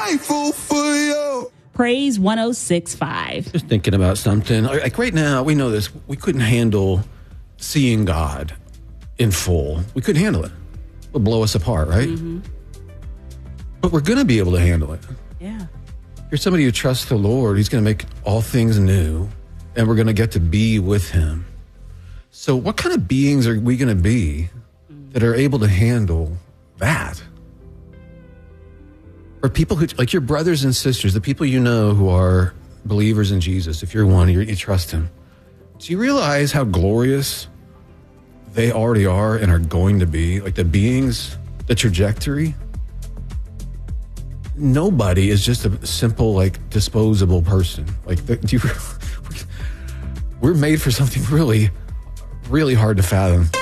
grateful for you. Praise 106.5. Just thinking about something. Like right now, we know this. We couldn't handle seeing God in full. We couldn't handle it. It would blow us apart, right? Mm-hmm. But we're going to be able to handle it. Yeah. You're somebody who trusts the Lord. He's going to make all things new, and we're going to get to be with him. So what kind of beings are we going to be that are able to handle that? Or people who, like your brothers and sisters, the people you know who are believers in Jesus, if you're one, you trust him. Do you realize how glorious they already are and are going to be? Like the beings, the trajectory? Nobody is just a simple, like, disposable person. Like, we're made for something really, really hard to fathom.